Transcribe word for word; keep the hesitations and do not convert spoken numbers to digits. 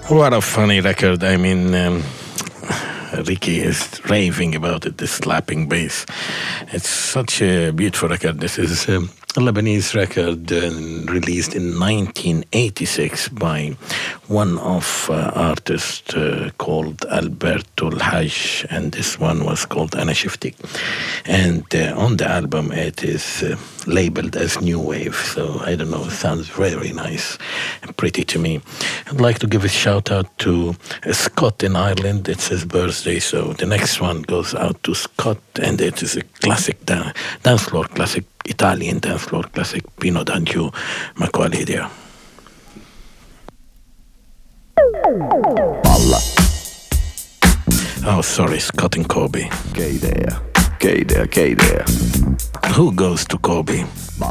What a funny record. I mean, um, Ricky is raving about it, this slapping bass. It's such a beautiful record. This is um, a Lebanese record uh, released in nineteen eighty-six by one of uh, artists uh, called Alberto El-Haj, and this one was called Ana Shiftik. And uh, on the album it is uh, labeled as New Wave, so I don't know, it sounds very nice and pretty to me. I'd like to give a shout out to uh, Scott in Ireland. It's his birthday, so the next one goes out to Scott, and it is a classic dan- dance floor classic, Italian dance floor classic, Pino D'Angiò, Macaulay there. Palla. Oh, sorry, Scott and Kobe. Che idea, che idea, che idea. Who goes to Kobe?